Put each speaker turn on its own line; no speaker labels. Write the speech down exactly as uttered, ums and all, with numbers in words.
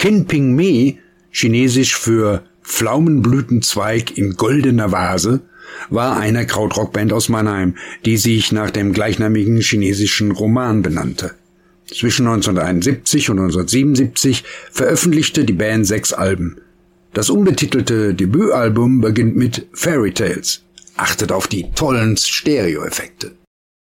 Kin Ping Me, chinesisch für Pflaumenblütenzweig in goldener Vase, war eine Krautrockband aus Mannheim, die sich nach dem gleichnamigen chinesischen Roman benannte. Zwischen neunzehnhunderteinundsiebzig und neunzehnhundertsiebenundsiebzig veröffentlichte die Band sechs Alben. Das unbetitelte Debütalbum beginnt mit Fairy Tales. Achtet auf die tollen Stereoeffekte.